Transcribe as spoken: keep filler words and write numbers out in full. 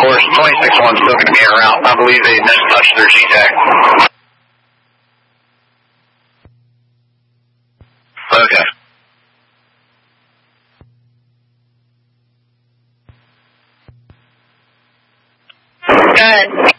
course, twenty-six one's still going to be en route. I believe they mistouched their G TAC. Okay. Good.